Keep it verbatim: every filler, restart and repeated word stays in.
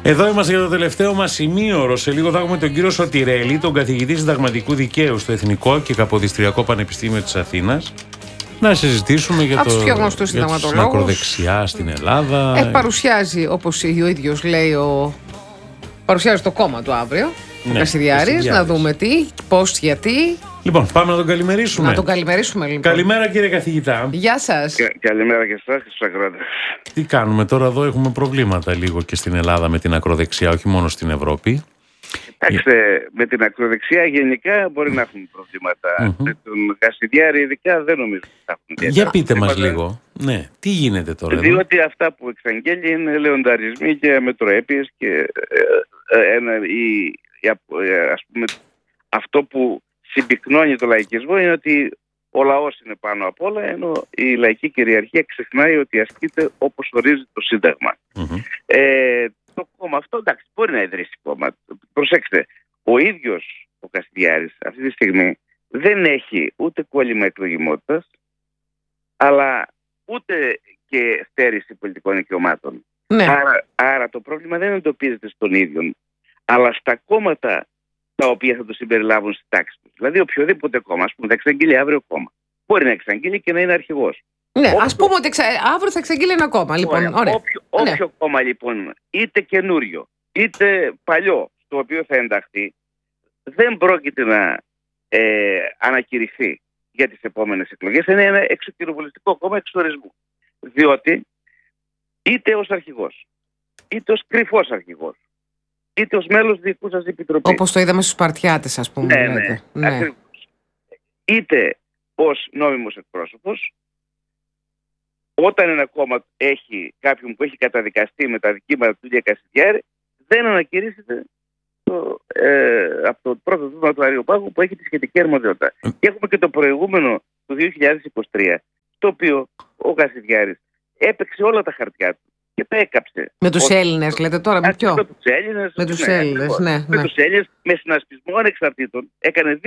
Εδώ είμαστε για το τελευταίο μας ημίωρο. Σε λίγο θα έχουμε τον κύριο Σωτηρέλη, τον καθηγητή συνταγματικού δικαίου στο Εθνικό και Καποδιστριακό Πανεπιστήμιο της Αθήνας, να συζητήσουμε για, το, για την ακροδεξιά στην Ελλάδα. Ε, παρουσιάζει, όπως ο ίδιος λέει, ο... παρουσιάζει το κόμμα του αύριο, ναι, ο Κασιδιάρης, να δούμε τι, πώς, γιατί. Λοιπόν, πάμε να τον καλημερίσουμε. Να τον καλημερίσουμε, λοιπόν. Καλημέρα, κύριε καθηγητά. Γεια σας. Κα, καλημέρα και εσάς και στους ακροατές. Τι κάνουμε τώρα εδώ, έχουμε προβλήματα λίγο και στην Ελλάδα με την ακροδεξιά, όχι μόνο στην Ευρώπη. Κοιτάξτε, με την ακροδεξιά γενικά μπορεί να έχουμε προβλήματα. Mm-hmm. Με τον Κασιδιάρη ειδικά δεν νομίζω ότι θα έχουμε. Για πείτε μας λίγο. Ναι, τι γίνεται τώρα εδώ? Διότι αυτά που εξαγγέλει είναι λεονταρισμοί και αμετροέπειες και ε, ε, ένα, η, η, ας πούμε, αυτό που συμπυκνώνει το λαϊκισμό είναι ότι ο λαός είναι πάνω απ' όλα, ενώ η λαϊκή κυριαρχία ξεχνάει ότι ασκείται όπως ορίζει το Σύνταγμα. Mm-hmm. Ε, το κόμμα αυτό, εντάξει, μπορεί να ιδρύσει κόμμα. Προσέξτε, ο ίδιος ο Κασιδιάρης αυτή τη στιγμή δεν έχει ούτε κόλλημα εκλογιμότητας, αλλά ούτε και στέρηση πολιτικών δικαιωμάτων. Ναι. Άρα, άρα το πρόβλημα δεν εντοπίζεται στον ίδιο, αλλά στα κόμματα τα οποία θα το συμπεριλάβουν στη τάξη του. Δηλαδή, οποιοδήποτε κόμμα, ας πούμε, θα εξαγγείλει αύριο κόμμα. Μπορεί να εξαγγείλει και να είναι αρχηγός. Ναι, όποιο... ας πούμε ότι εξα... αύριο θα εξαγγείλει ένα κόμμα. Λοιπόν, ωραία. Ωραία. Όποιο, όποιο ναι. κόμμα, λοιπόν, είτε καινούριο, είτε παλιό, στο οποίο θα ενταχθεί, δεν πρόκειται να ε, ανακηρυχθεί για τις επόμενες εκλογές. Είναι ένα εξοκοινοβουλευτικό κόμμα εξορισμού. Διότι είτε ως αρχηγός, είτε ως κρυφός αρχηγός, είτε ως μέλος διοικούσας επιτροπής. Όπως το είδαμε στους Σπαρτιάτες, ας πούμε. Ναι, ναι, ναι. Ακριβώς. Είτε ως νόμιμος εκπρόσωπος, όταν ένα κόμμα έχει κάποιον που έχει καταδικαστεί με τα δικήματα του Κασιδιάρη, δεν ανακηρύσσεται το, ε, από το πρώτο τμήμα του Αριοπάγου που έχει τη σχετική αρμοδιότητα. Και έχουμε και το προηγούμενο του δύο χιλιάδες είκοσι τρία, το οποίο ο Κασιδιάρης έπαιξε όλα τα χαρτιά του και τα έκαψε. Με τους ο... Έλληνες, λέτε τώρα, με ποιο? Με τους Έλληνες, με τους ναι, Έλληνες, ναι, ναι. Με τους Έλληνες, με συνασπισμό ανεξαρτήτων, έκανε